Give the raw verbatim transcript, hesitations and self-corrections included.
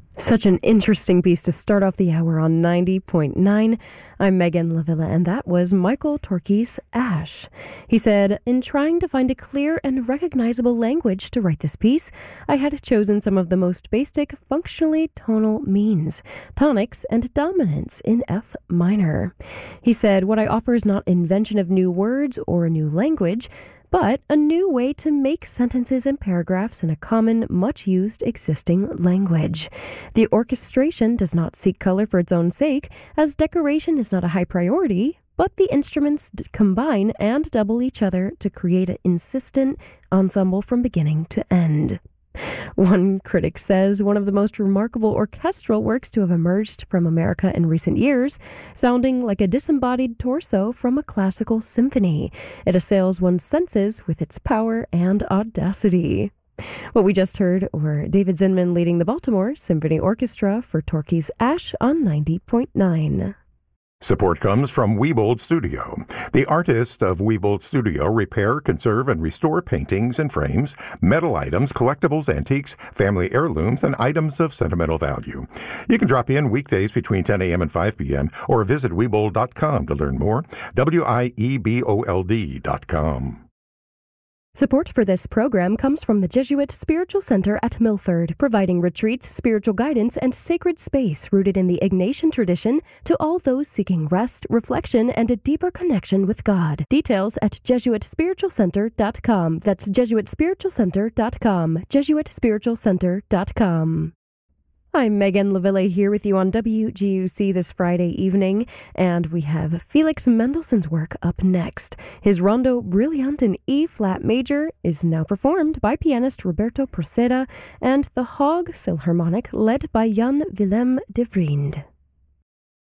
Such an interesting piece to start off the hour on ninety point nine. I'm Megan Lavilla, and that was Michael Torkey's Ash. He said, "In trying to find a clear and recognizable language to write this piece, I had chosen some of the most basic functionally tonal means, tonics and dominants in F minor." He said, "What I offer is not invention of new words or a new language, but a new way to make sentences and paragraphs in a common, much-used existing language. The orchestration does not seek color for its own sake, as decoration is not a high priority, but the instruments d- combine and double each other to create an insistent ensemble from beginning to end." One critic says one of the most remarkable orchestral works to have emerged from America in recent years, sounding like a disembodied torso from a classical symphony. It assails one's senses with its power and audacity. What we just heard were David Zinman leading the Baltimore Symphony Orchestra for Torkey's Ash on ninety point nine. Support comes from Wiebold Studio. The artists of Wiebold Studio repair, conserve, and restore paintings and frames, metal items, collectibles, antiques, family heirlooms, and items of sentimental value. You can drop in weekdays between ten a.m. and five p.m. or visit Wiebold dot com to learn more. W I E B O L D dot com. Support for this program comes from the Jesuit Spiritual Center at Milford, providing retreats, spiritual guidance, and sacred space rooted in the Ignatian tradition to all those seeking rest, reflection, and a deeper connection with God. Details at Jesuit Spiritual Center dot com. That's Jesuit Spiritual Center dot com. Jesuit Spiritual Center dot com. I'm Megan Lavilla here with you on W G U C this Friday evening, and we have Felix Mendelssohn's work up next. His Rondo Brilliant in E-flat major is now performed by pianist Roberto Proceda and the Haag Philharmonic led by Jan Willem de Vriend.